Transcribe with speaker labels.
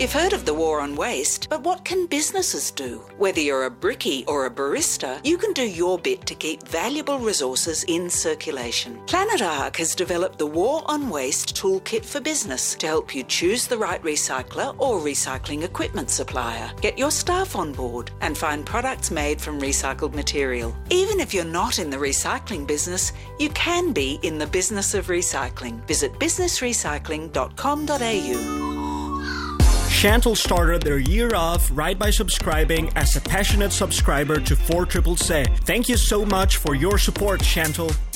Speaker 1: You've heard of the war on waste, but what can businesses do? Whether you're a brickie or a barista, you can do your bit to keep valuable resources in circulation. Planet Ark has developed the War on Waste Toolkit for Business to help you choose the right recycler or recycling equipment supplier, get your staff on board, and find products made from recycled material. Even if you're not in the recycling business, you can be in the business of recycling. Visit businessrecycling.com.au.
Speaker 2: Chantal started their year off right by subscribing as a passionate subscriber to 4CCC. Thank you so much for your support, Chantal.